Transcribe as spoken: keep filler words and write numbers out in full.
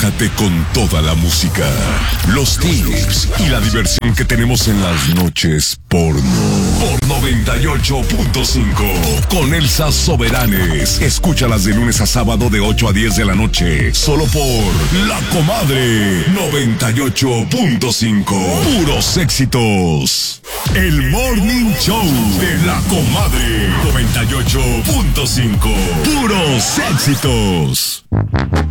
Relájate con toda la música, los tips y la diversión que tenemos en las noches porno. Por noventa y ocho punto cinco con Elsa Soberanes. Escúchalas de lunes a sábado de ocho a diez de la noche. Solo por La Comadre noventa y ocho punto cinco. Puros éxitos. El Morning Show de La Comadre noventa y ocho punto cinco. Puros éxitos.